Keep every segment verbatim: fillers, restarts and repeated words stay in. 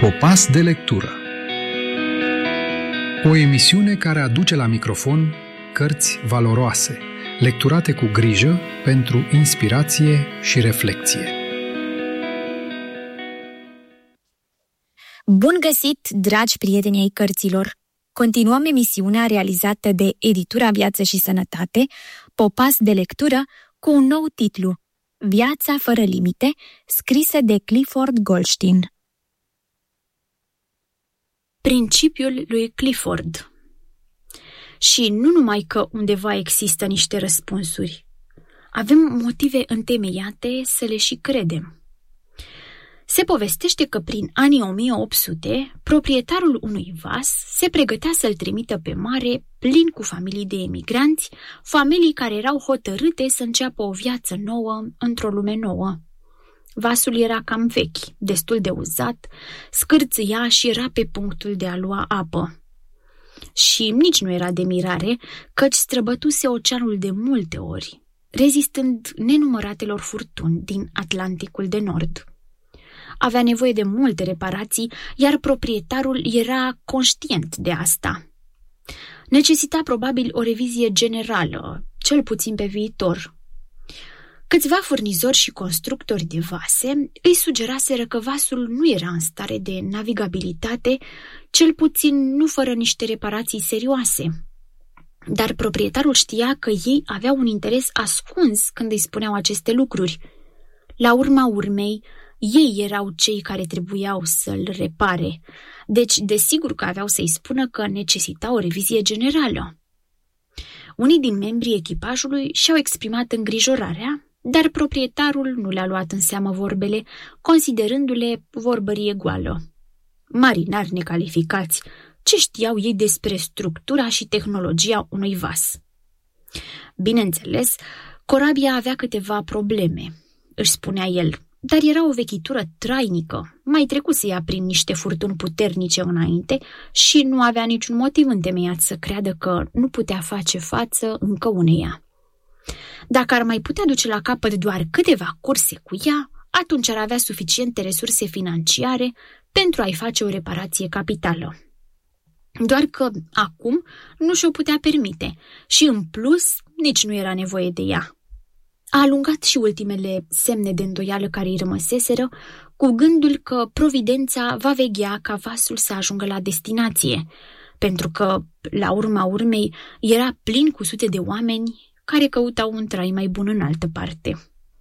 Popas de lectură. O emisiune care aduce la microfon cărți valoroase, lecturate cu grijă pentru inspirație și reflecție. Bun găsit, dragi prieteni ai cărților! Continuăm emisiunea realizată de Editura Viață și Sănătate, Popas de lectură, cu un nou titlu, Viața fără limite, scrisă de Clifford Goldstein. Principiul lui Clifford. Și nu numai că undeva există niște răspunsuri, avem motive întemeiate să le și credem. Se povestește că prin anii o mie opt sute, proprietarul unui vas se pregătea să-l trimită pe mare plin cu familii de emigranți, familii care erau hotărâte să înceapă o viață nouă într-o lume nouă. Vasul era cam vechi, destul de uzat, scârțâia și era pe punctul de a lua apă. Și nici nu era de mirare, căci străbătuse oceanul de multe ori, rezistând nenumăratelor furtuni din Atlanticul de Nord. Avea nevoie de multe reparații, iar proprietarul era conștient de asta. Necesita probabil o revizie generală, cel puțin pe viitor. Câțiva furnizori și constructori de vase îi sugeraseră că vasul nu era în stare de navigabilitate, cel puțin nu fără niște reparații serioase. Dar proprietarul știa că ei aveau un interes ascuns când îi spuneau aceste lucruri. La urma urmei, ei erau cei care trebuiau să-l repare, deci desigur că aveau să-i spună că necesita o revizie generală. Unii din membrii echipajului și-au exprimat îngrijorarea, dar proprietarul nu le-a luat în seamă vorbele, considerându-le vorbărie goală. Marinari necalificați, ce știau ei despre structura și tehnologia unui vas? Bineînțeles, corabia avea câteva probleme, își spunea el, dar era o vechitură trainică, mai trecuse ea prin niște furtuni puternice înainte și nu avea niciun motiv întemeiat să creadă că nu putea face față încă uneia. Dacă ar mai putea duce la capăt doar câteva curse cu ea, atunci ar avea suficiente resurse financiare pentru a-i face o reparație capitală. Doar că acum nu și-o putea permite și, în plus, nici nu era nevoie de ea. A alungat și ultimele semne de îndoială care îi rămăseseră, cu gândul că providența va veghea ca vasul să ajungă la destinație, pentru că, la urma urmei, era plin cu sute de oameni care căutau un trai mai bun în altă parte.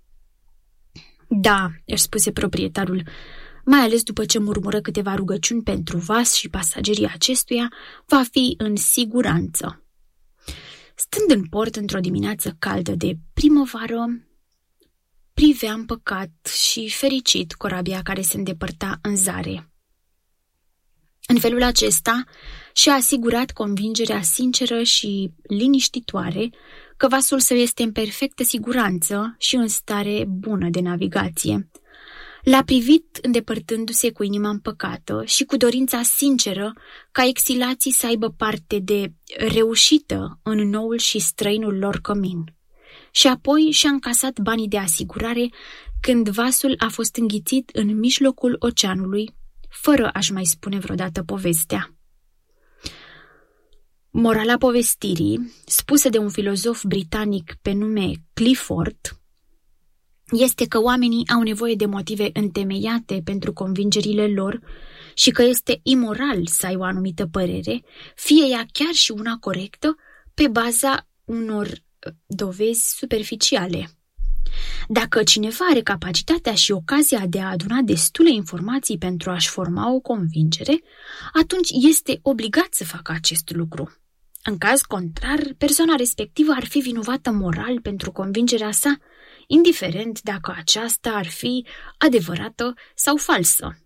Da, își spuse proprietarul, mai ales după ce murmură câteva rugăciuni pentru vas și pasagerii acestuia, va fi în siguranță. Stând în port într-o dimineață caldă de primăvară, privea împăcat și fericit corabia care se îndepărta în zare. În felul acesta și-a asigurat convingerea sinceră și liniștitoare că vasul său este în perfectă siguranță și în stare bună de navigație. L-a privit îndepărtându-se cu inima împăcată și cu dorința sinceră ca exilații să aibă parte de reușită în noul și străinul lor cămin. Și apoi și-a încasat banii de asigurare când vasul a fost înghițit în mijlocul oceanului, fără a-și mai spune vreodată povestea. Morala povestirii, spusă de un filozof britanic pe nume Clifford, este că oamenii au nevoie de motive întemeiate pentru convingerile lor și că este imoral să ai o anumită părere, fie ea chiar și una corectă, pe baza unor dovezi superficiale. Dacă cineva are capacitatea și ocazia de a aduna destule informații pentru a-și forma o convingere, atunci este obligat să facă acest lucru. În caz contrar, persoana respectivă ar fi vinovată moral pentru convingerea sa, indiferent dacă aceasta ar fi adevărată sau falsă.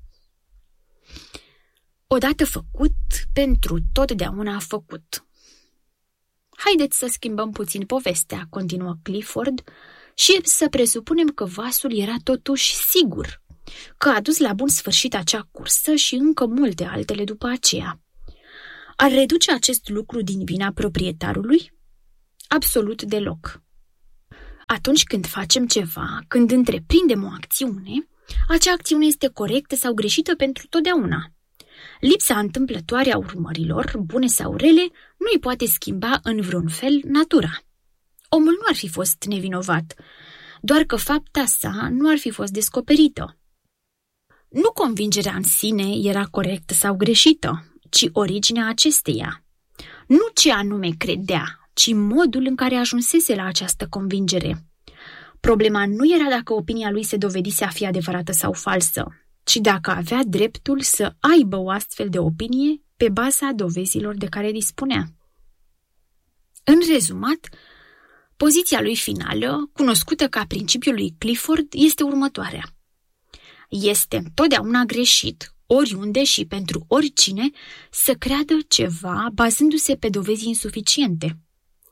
Odată făcut, pentru totdeauna făcut. Haideți să schimbăm puțin povestea, continuă Clifford, și să presupunem că vasul era totuși sigur, că a dus la bun sfârșit acea cursă și încă multe altele după aceea. Ar reduce acest lucru din vina proprietarului? Absolut deloc. Atunci când facem ceva, când întreprindem o acțiune, acea acțiune este corectă sau greșită pentru totdeauna. Lipsa întâmplătoare a urmărilor, bune sau rele, nu îi poate schimba în vreun fel natura. Omul nu ar fi fost nevinovat, doar că fapta sa nu ar fi fost descoperită. Nu convingerea în sine era corectă sau greșită, ci originea acesteia. Nu ce anume credea, ci modul în care ajunsese la această convingere. Problema nu era dacă opinia lui se dovedise a fi adevărată sau falsă, ci dacă avea dreptul să aibă o astfel de opinie pe baza dovezilor de care dispunea. În rezumat, poziția lui finală, cunoscută ca principiul lui Clifford, este următoarea. Este întotdeauna greșit, oriunde și pentru oricine, să creadă ceva bazându-se pe dovezi insuficiente.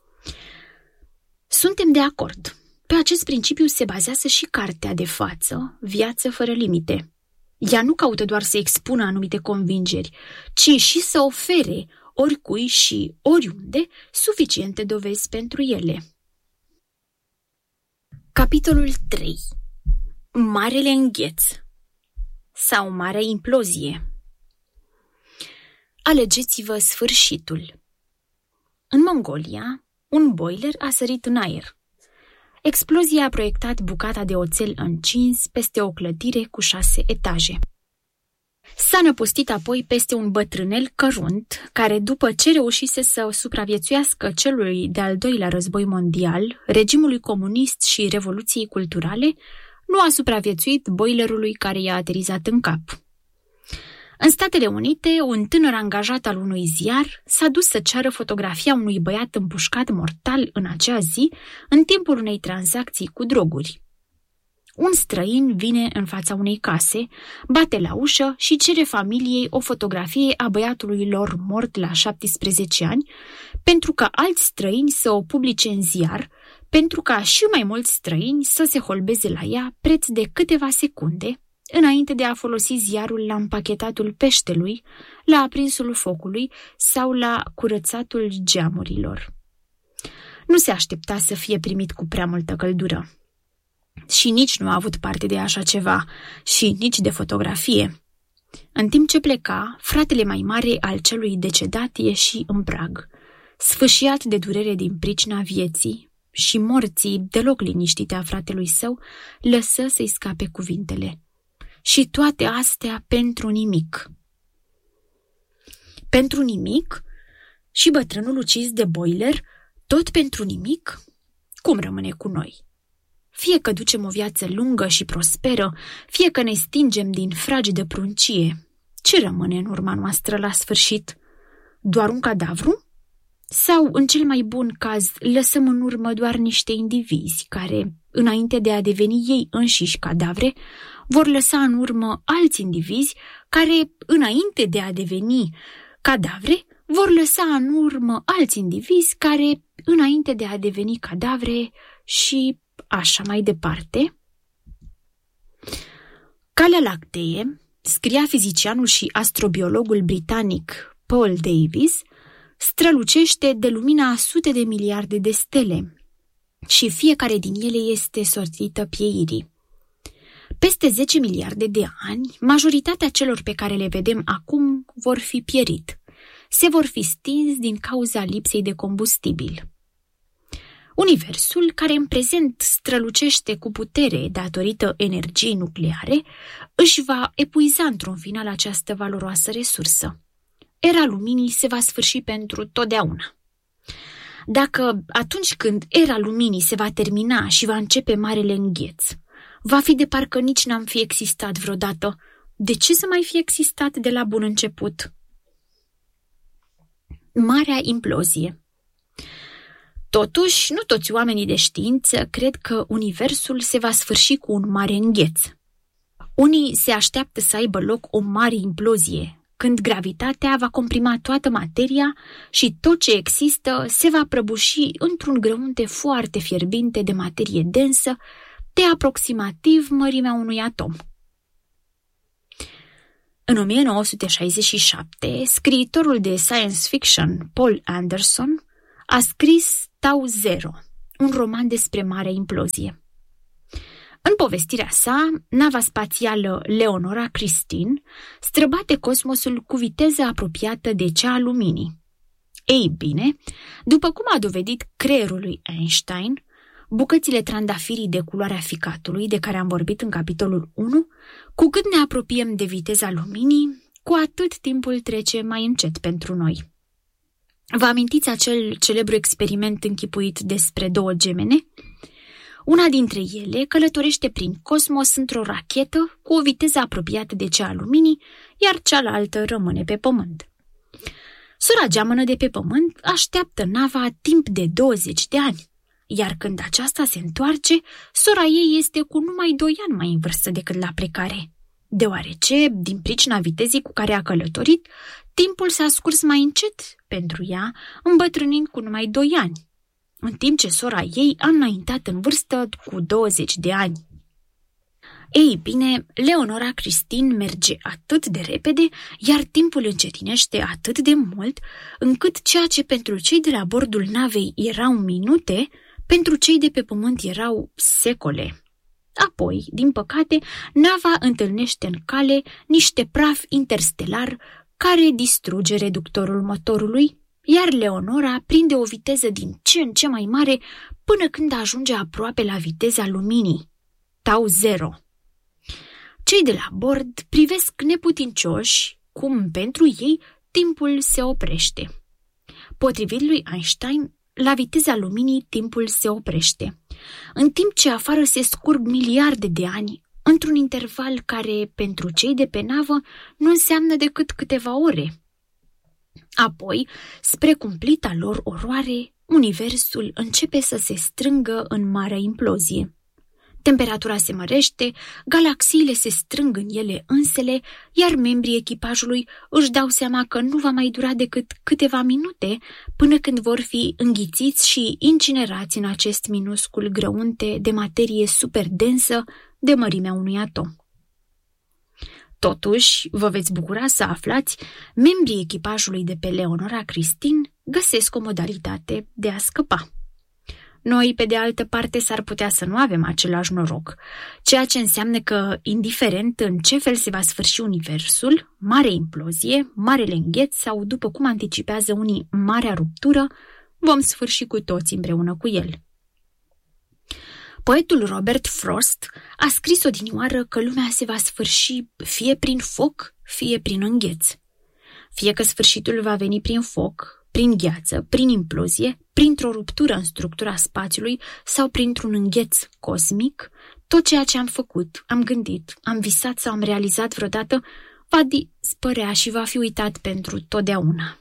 Suntem de acord. Pe acest principiu se bazează și cartea de față, Viață fără limite. Ea nu caută doar să expună anumite convingeri, ci și să ofere oricui și oriunde suficiente dovezi pentru ele. Capitolul trei. Marele îngheț sau marea implozie. Alegeți-vă sfârșitul. În Mongolia, un boiler a sărit în aer. Explozia a proiectat bucata de oțel încins peste o clădire cu șase etaje. S-a năpustit apoi peste un bătrânel cărunt, care, după ce reușise să supraviețuiască celui de-al doilea război mondial, regimului comunist și revoluției culturale, nu a supraviețuit boilerului care i-a aterizat în cap. În Statele Unite, un tânăr angajat al unui ziar s-a dus să ceară fotografia unui băiat împușcat mortal în acea zi, în timpul unei tranzacții cu droguri. Un străin vine în fața unei case, bate la ușă și cere familiei o fotografie a băiatului lor mort la șaptesprezece ani, pentru ca alți străini să o publice în ziar, pentru ca și mai mulți străini să se holbeze la ea preț de câteva secunde, înainte de a folosi ziarul la împachetatul peștelui, la aprinsul focului sau la curățatul geamurilor. Nu se aștepta să fie primit cu prea multă căldură. Și nici nu a avut parte de așa ceva, și nici de fotografie. În timp ce pleca, fratele mai mare al celui decedat ieși în prag, sfâșiat de durere din pricina vieții, și morții deloc liniștite a fratelui său lăsă să-i scape cuvintele. Și toate astea pentru nimic. Pentru nimic? Și bătrânul ucis de boiler, tot pentru nimic? Cum rămâne cu noi? Fie că ducem o viață lungă și prosperă, fie că ne stingem din fragedă pruncie, ce rămâne în urma noastră la sfârșit? Doar un cadavru? Sau, în cel mai bun caz, lăsăm în urmă doar niște indivizi care, înainte de a deveni ei înșiși cadavre, vor lăsa în urmă alți indivizi care, înainte de a deveni cadavre, vor lăsa în urmă alți indivizi care, înainte de a deveni cadavre, și așa mai departe? Calea lactee, scria fizicianul și astrobiologul britanic Paul Davies, strălucește de lumina a sute de miliarde de stele și fiecare din ele este sortită pieirii. Peste zece miliarde de ani, majoritatea celor pe care le vedem acum vor fi pierit. Se vor fi stins din cauza lipsei de combustibil. Universul, care în prezent strălucește cu putere datorită energiei nucleare, își va epuiza într-un final această valoroasă resursă. Era luminii se va sfârși pentru totdeauna. Dacă atunci când era luminii se va termina și va începe marele îngheț, va fi de parcă nici n-am fi existat vreodată. De ce să mai fi existat de la bun început? Marea implozie. Totuși, nu toți oamenii de știință cred că universul se va sfârși cu un mare îngheț. Unii se așteaptă să aibă loc o mare implozie, când gravitatea va comprima toată materia și tot ce există se va prăbuși într-un grăunte foarte fierbinte de materie densă, de aproximativ mărimea unui atom. În o mie nouă sute șaizeci și șapte, scriitorul de science fiction Paul Anderson a scris Tau Zero, un roman despre marea implozie. În povestirea sa, nava spațială Leonora Christine străbate cosmosul cu viteză apropiată de cea a luminii. Ei bine, după cum a dovedit creierul lui Einstein, bucățile trandafirii de culoarea ficatului, de care am vorbit în capitolul unu, cu cât ne apropiem de viteza luminii, cu atât timpul trece mai încet pentru noi. Vă amintiți acel celebru experiment închipuit despre două gemene? Una dintre ele călătorește prin cosmos într-o rachetă cu o viteză apropiată de cea a luminii, iar cealaltă rămâne pe pământ. Sora geamănă de pe pământ așteaptă nava timp de douăzeci de ani, iar când aceasta se întoarce, sora ei este cu numai doi ani mai în vârstă decât la plecare, deoarece, din pricina vitezei cu care a călătorit, timpul s-a scurs mai încet pentru ea, îmbătrânind cu numai doi ani, în timp ce sora ei a înaintat în vârstă cu douăzeci de ani. Ei bine, Leonora Christine merge atât de repede, iar timpul încetinește atât de mult, încât ceea ce pentru cei de la bordul navei erau minute, pentru cei de pe pământ erau secole. Apoi, din păcate, nava întâlnește în cale niște praf interstelar care distruge reductorul motorului, iar Leonora prinde o viteză din ce în ce mai mare până când ajunge aproape la viteza luminii, tau zero. Cei de la bord privesc neputincioși cum, pentru ei, timpul se oprește. Potrivit lui Einstein, la viteza luminii timpul se oprește, în timp ce afară se scurg miliarde de ani, într-un interval care, pentru cei de pe navă, nu înseamnă decât câteva ore. Apoi, spre cumplita lor oroare, universul începe să se strângă în marea implozie. Temperatura se mărește, galaxiile se strâng în ele însele, iar membrii echipajului își dau seama că nu va mai dura decât câteva minute până când vor fi înghițiți și incinerați în acest minuscul grăunte de materie superdensă de mărimea unui atom. Totuși, vă veți bucura să aflați, membrii echipajului de pe Leonora Christine găsesc o modalitate de a scăpa. Noi, pe de altă parte, s-ar putea să nu avem același noroc, ceea ce înseamnă că, indiferent în ce fel se va sfârși universul, mare implozie, marele îngheț sau, după cum anticipează unii, marea ruptură, vom sfârși cu toți împreună cu el. Poetul Robert Frost a scris odinioară că lumea se va sfârși fie prin foc, fie prin îngheț. Fie că sfârșitul va veni prin foc, prin gheață, prin implozie, printr-o ruptură în structura spațiului sau printr-un îngheț cosmic, tot ceea ce am făcut, am gândit, am visat sau am realizat vreodată va dispărea și va fi uitat pentru totdeauna.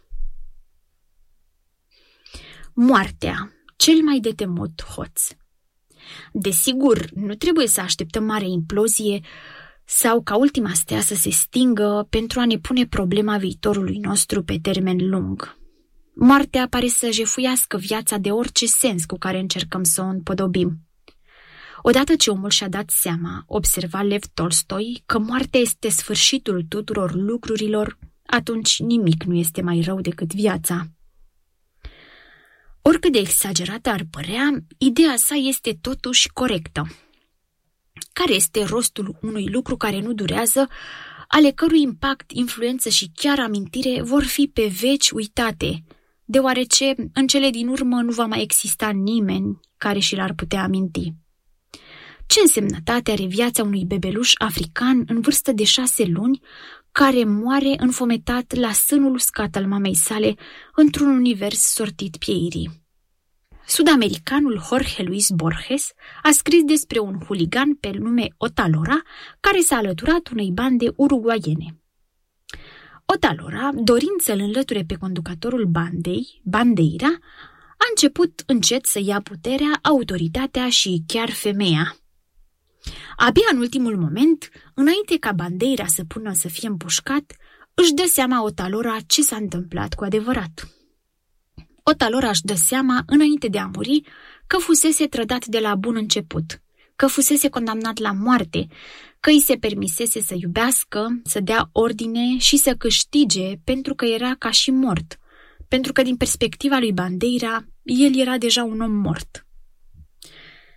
Moartea, cel mai de temut hoț. Desigur, nu trebuie să așteptăm mare implozie sau ca ultima stea să se stingă pentru a ne pune problema viitorului nostru pe termen lung. Moartea pare să jefuiască viața de orice sens cu care încercăm să o împodobim. Odată ce omul și-a dat seama, observa Lev Tolstoi, că moartea este sfârșitul tuturor lucrurilor, atunci nimic nu este mai rău decât viața. Oricât de exagerată ar părea, ideea sa este totuși corectă. Care este rostul unui lucru care nu durează, ale cărui impact, influență și chiar amintire vor fi pe veci uitate, deoarece în cele din urmă nu va mai exista nimeni care și l-ar putea aminti? Ce însemnătate are viața unui bebeluș african în vârstă de șase luni, care moare înfometat la sânul uscat al mamei sale într-un univers sortit pieirii? Sud-americanul Jorge Luis Borges a scris despre un huligan pe nume Otalora, care s-a alăturat unei bande uruguaiene. Otalora, dorind să-l înlăture pe conducătorul bandei, Bandeira, a început încet să ia puterea, autoritatea și chiar femeia. Abia în ultimul moment, înainte ca Bandeira să pună să fie împușcat, își dă seama Otalora ce s-a întâmplat cu adevărat. Otalora își dă seama, înainte de a muri, că fusese trădat de la bun început, că fusese condamnat la moarte, că îi se permisese să iubească, să dea ordine și să câștige pentru că era ca și mort, pentru că din perspectiva lui Bandeira, el era deja un om mort.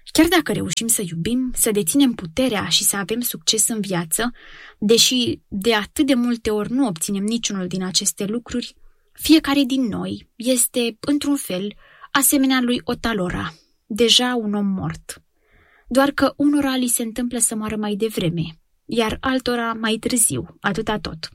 Chiar dacă reușim să iubim, să deținem puterea și să avem succes în viață, deși de atât de multe ori nu obținem niciunul din aceste lucruri, fiecare din noi este, într-un fel, asemenea lui Otalora, deja un om mort. Doar că unora li se întâmplă să moară mai devreme, iar altora mai târziu, atâta tot.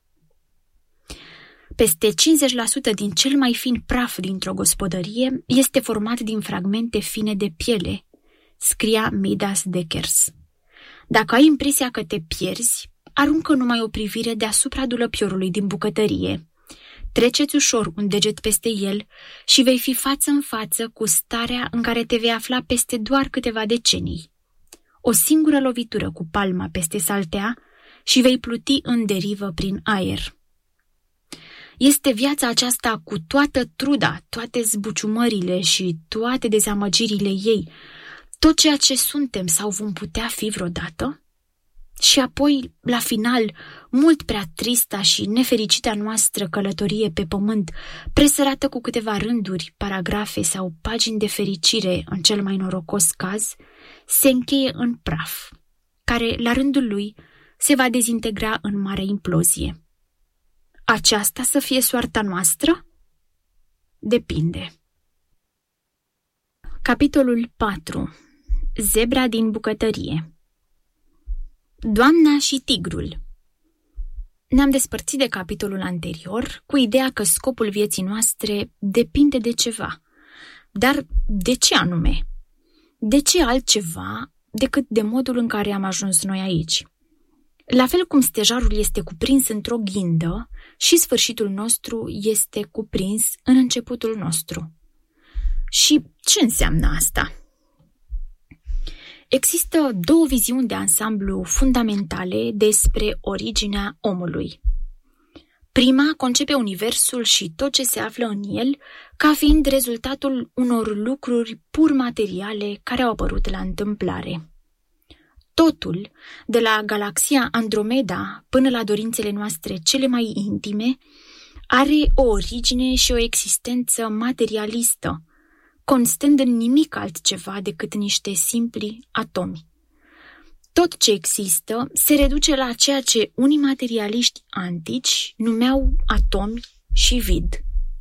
Peste cincizeci la sută din cel mai fin praf dintr-o gospodărie este format din fragmente fine de piele, scria Midas Dekkers. Dacă ai impresia că te pierzi, aruncă numai o privire deasupra dulăpiorului din bucătărie. Treceți ușor un deget peste el și vei fi față în față cu starea în care te vei afla peste doar câteva decenii. O singură lovitură cu palma peste saltea și vei pluti în derivă prin aer. Este viața aceasta cu toată truda, toate zbuciumările și toate dezamăgirile ei, tot ceea ce suntem sau vom putea fi vreodată? Și apoi, la final, mult prea trista și nefericita noastră călătorie pe pământ, presărată cu câteva rânduri, paragrafe sau pagini de fericire în cel mai norocos caz, se încheie în praf, care, la rândul lui, se va dezintegra în mare implozie. Aceasta să fie soarta noastră? Depinde. Capitolul patru. Zebra din bucătărie. Doamna și tigrul. Ne-am despărțit de capitolul anterior cu ideea că scopul vieții noastre depinde de ceva. Dar de ce anume? De ce altceva decât de modul în care am ajuns noi aici? La fel cum stejarul este cuprins într-o ghindă și sfârșitul nostru este cuprins în începutul nostru. Și ce înseamnă asta? Există două viziuni de ansamblu fundamentale despre originea omului. Prima concepe universul și tot ce se află în el ca fiind rezultatul unor lucruri pur materiale care au apărut la întâmplare. Totul, de la galaxia Andromeda până la dorințele noastre cele mai intime, are o origine și o existență materialistă, constând în nimic altceva decât niște simpli atomi. Tot ce există se reduce la ceea ce unii materialiști antici numeau atomi și vid.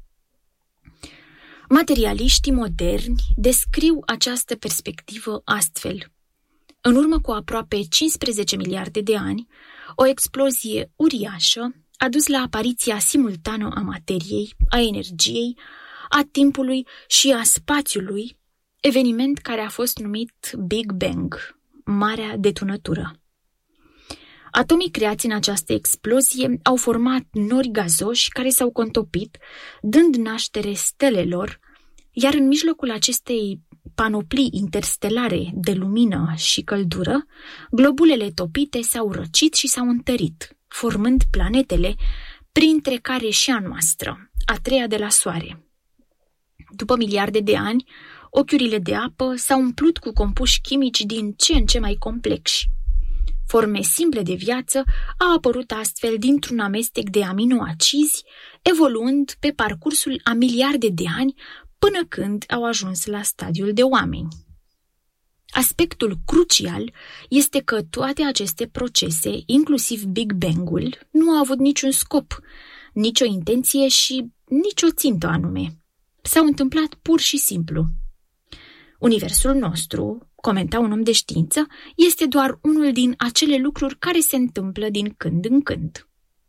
Materialiștii moderni descriu această perspectivă astfel. În urmă cu aproape cincisprezece miliarde de ani, o explozie uriașă a dus la apariția simultană a materiei, a energiei, a timpului și a spațiului, eveniment care a fost numit Big Bang, Marea Detunătură. Atomii creați în această explozie au format nori gazoși care s-au contopit, dând naștere stelelor, iar în mijlocul acestei panoplii interstelare de lumină și căldură, globulele topite s-au răcit și s-au întărit, formând planetele, printre care și a noastră, a treia de la Soare. După miliarde de ani, ochiurile de apă s-au umplut cu compuși chimici din ce în ce mai complexi. Forme simple de viață au apărut astfel dintr-un amestec de aminoacizi, evoluând pe parcursul a miliarde de ani până când au ajuns la stadiul de oameni. Aspectul crucial este că toate aceste procese, inclusiv Big Bang-ul, nu au avut niciun scop, nicio intenție și nicio țintă anume. S-au întâmplat pur și simplu. Universul nostru, comenta un om de știință, este doar unul din acele lucruri care se întâmplă din când în când.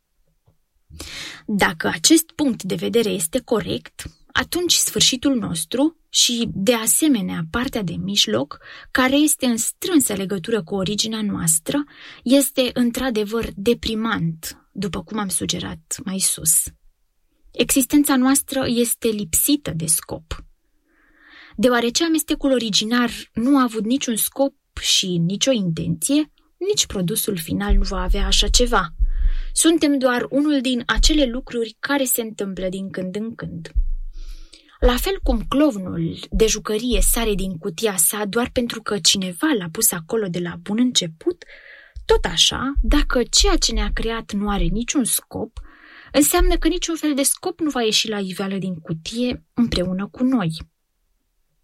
Dacă acest punct de vedere este corect, atunci sfârșitul nostru și, de asemenea, partea de mijloc, care este în strânsă legătură cu originea noastră, este într-adevăr deprimant, după cum am sugerat mai sus. Existența noastră este lipsită de scop. Deoarece amestecul originar nu a avut niciun scop și nicio intenție, nici produsul final nu va avea așa ceva. Suntem doar unul din acele lucruri care se întâmplă din când în când. La fel cum clovnul de jucărie sare din cutia sa doar pentru că cineva l-a pus acolo de la bun început, tot așa, dacă ceea ce ne-a creat nu are niciun scop, înseamnă că niciun fel de scop nu va ieși la iveală din cutie împreună cu noi.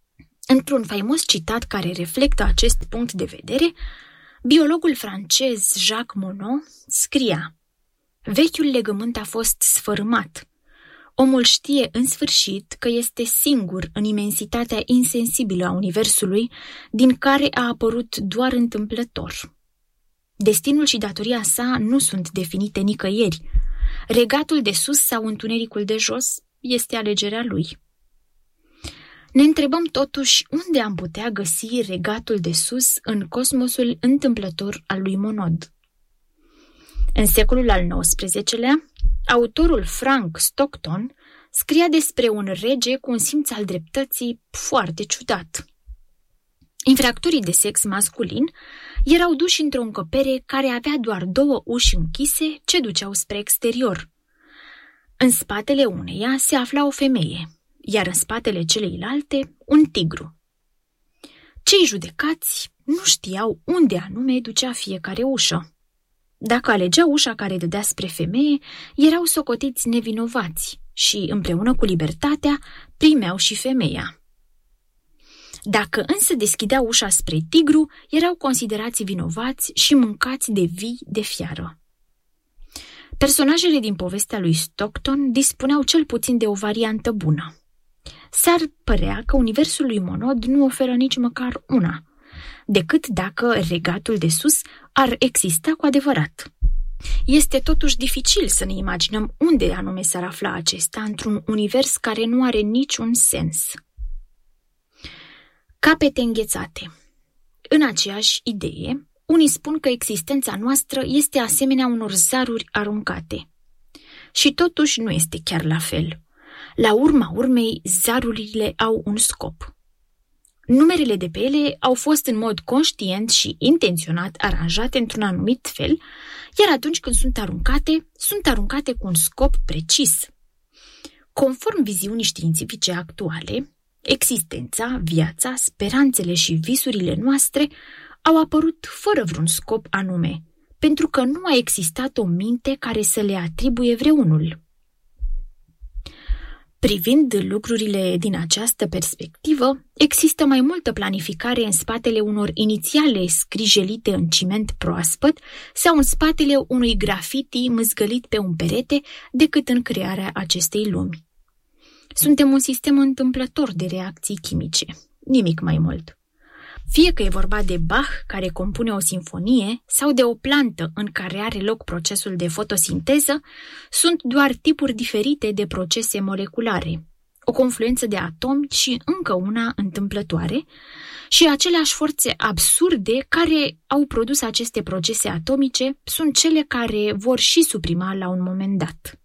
Într-un faimos citat care reflectă acest punct de vedere, biologul francez Jacques Monod scria: vechiul legământ a fost sfărâmat. Omul știe în sfârșit că este singur în imensitatea insensibilă a universului, din care a apărut doar întâmplător. Destinul și datoria sa nu sunt definite nicăieri. Regatul de sus sau întunericul de jos este alegerea lui. Ne întrebăm totuși unde am putea găsi regatul de sus în cosmosul întâmplător al lui Monod. În secolul al nouăsprezecelea, autorul Frank Stockton scria despre un rege cu un simț al dreptății foarte ciudat. Infractorii de sex masculin erau duși într-o încăpere care avea doar două uși închise ce duceau spre exterior. În spatele uneia se afla o femeie, iar în spatele celeilalte un tigru. Cei judecați nu știau unde anume ducea fiecare ușă. Dacă alegeau ușa care dădea spre femeie, erau socotiți nevinovați și, împreună cu libertatea, primeau și femeia. Dacă însă deschideau ușa spre tigru, erau considerați vinovați și mâncați de vii de fiară. Personajele din povestea lui Stockton dispuneau cel puțin de o variantă bună. S-ar părea că universul lui Monod nu oferă nici măcar una, decât dacă regatul de sus ar exista cu adevărat. Este totuși dificil să ne imaginăm unde anume s-ar afla acesta într-un univers care nu are niciun sens. Capete înghețate. În aceeași idee, unii spun că existența noastră este asemenea unor zaruri aruncate. Și totuși nu este chiar la fel. La urma urmei, zarurile au un scop. Numerele de pe ele au fost în mod conștient și intenționat aranjate într-un anumit fel, iar atunci când sunt aruncate, sunt aruncate cu un scop precis. Conform viziunii științifice actuale, existența, viața, speranțele și visurile noastre au apărut fără vreun scop anume, pentru că nu a existat o minte care să le atribuie vreunul. Privind lucrurile din această perspectivă, există mai multă planificare în spatele unor inițiale scrijelite în ciment proaspăt sau în spatele unui grafiti mâzgălit pe un perete decât în crearea acestei lumi. Suntem un sistem întâmplător de reacții chimice, nimic mai mult. Fie că e vorba de Bach, care compune o sinfonie, sau de o plantă în care are loc procesul de fotosinteză, sunt doar tipuri diferite de procese moleculare, o confluență de atomi și încă una întâmplătoare, și aceleași forțe absurde care au produs aceste procese atomice sunt cele care vor și suprima la un moment dat.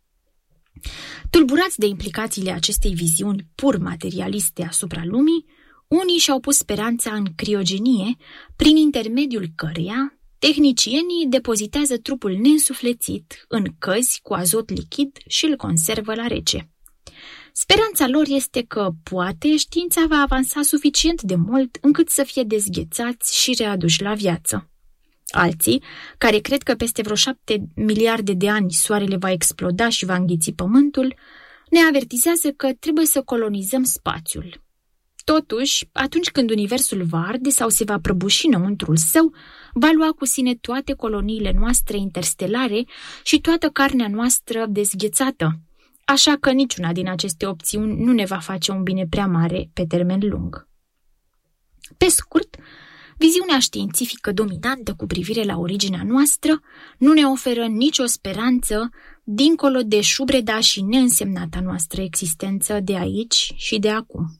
Tulburați de implicațiile acestei viziuni pur materialiste asupra lumii, unii și-au pus speranța în criogenie, prin intermediul căreia tehnicienii depozitează trupul neînsuflețit în căzi cu azot lichid și îl conservă la rece. Speranța lor este că, poate, știința va avansa suficient de mult încât să fie dezghețați și readuși la viață. Alții, care cred că peste vreo șapte miliarde de ani soarele va exploda și va înghiți pământul, ne avertizează că trebuie să colonizăm spațiul. Totuși, atunci când universul va arde sau se va prăbuși înăuntrul său, va lua cu sine toate coloniile noastre interstelare și toată carnea noastră dezghețată, așa că niciuna din aceste opțiuni nu ne va face un bine prea mare pe termen lung. Pe scurt, viziunea științifică dominantă cu privire la originea noastră nu ne oferă nicio speranță dincolo de șubreda și neînsemnata noastră existență de aici și de acum.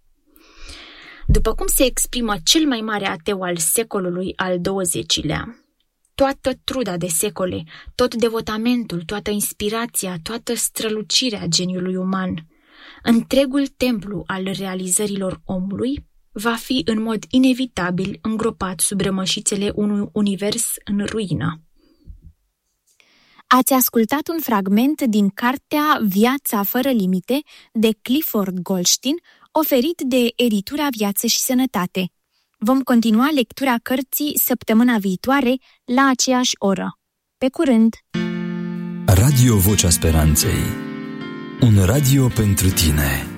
După cum se exprimă cel mai mare ateu al secolului al douăzecilea, toată truda de secole, tot devotamentul, toată inspirația, toată strălucirea geniului uman, întregul templu al realizărilor omului, va fi în mod inevitabil îngropat sub rămășițele unui univers în ruină. Ați ascultat un fragment din cartea Viața fără limite de Clifford Goldstein, oferit de editura Viață și Sănătate. Vom continua lectura cărții săptămâna viitoare la aceeași oră. Pe curând! Radio Vocea Speranței. Un radio pentru tine.